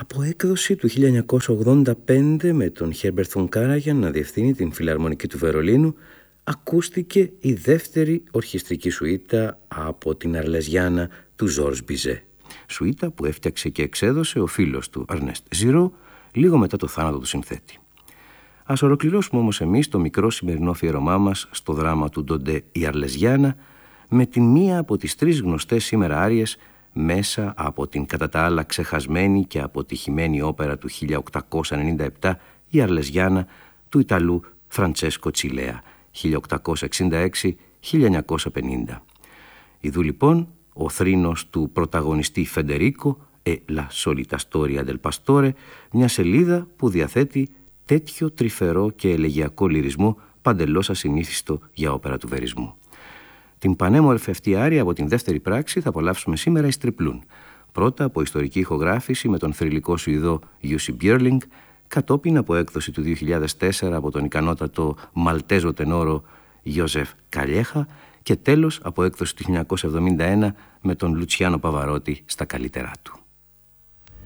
Από έκδοση του 1985 με τον Herbert von Karajan να διευθύνει την Φιλαρμονική του Βερολίνου, ακούστηκε η δεύτερη ορχιστρική σουίτα από την Αρλεζιάνα του Ζορζ Μπιζέ. Σουίτα που έφτιαξε και εξέδωσε ο φίλος του Αρνέστ Ζιρό λίγο μετά το θάνατο του συνθέτη. Ας ολοκληρώσουμε όμως εμείς το μικρό σημερινό αφιέρωμά μας στο δράμα του Ντοντέ «Η Αρλεζιάνα» με την μία από τις τρεις γνωστές σήμερα άριες μέσα από την κατά τα άλλα ξεχασμένη και αποτυχημένη όπερα του 1897 «Η Αρλεζιάνα» του Ιταλού Φραντσέσκο Τσιλέα 1866-1950. Ιδού λοιπόν ο θρήνος του πρωταγωνιστή Φεντερίκο «La solita storia del pastore», μια σελίδα που διαθέτει τέτοιο τρυφερό και ελεγιακό λυρισμό παντελώς ασυνήθιστο για όπερα του βερισμού. Την πανέμορφη αυτή άρια από την δεύτερη πράξη θα απολαύσουμε σήμερα εις τριπλούν. Πρώτα από ιστορική ηχογράφηση με τον θρυλικό Σουηδό Jussi Björling, κατόπιν από έκδοση του 2004 από τον ικανότατο Μαλτέζο τενόρο Ιωζεφ Καλιέχα και τέλος από έκδοση του 1971 με τον Λουτσιάνο Παβαρότη στα καλύτερά του.